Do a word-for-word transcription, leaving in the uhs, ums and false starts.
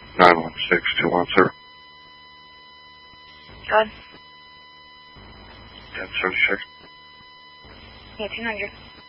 nine one six two one zero. Go ahead. ten seventy-six. eighteen hundred.